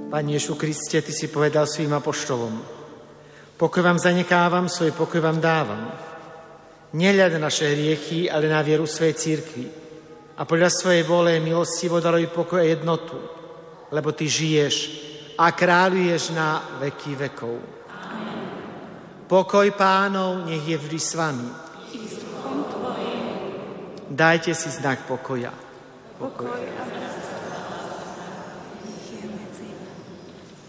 Pane Ježišu Kriste, Ty si povedal svým apoštolom: pokoj vám zanechávam, svoj pokoj vám dávam. Nehľad na naše hriechy, ale na vieru svojej cirkvi. A podľa svojej vôle milostivo daruj pokoj a jednotu, lebo Ty žiješ a kráľuješ na veky vekov. Amen. Pokoj Pánov nech je vždy s vami. I s duchom tvojim. Dajte si znak pokoja. Pokoj a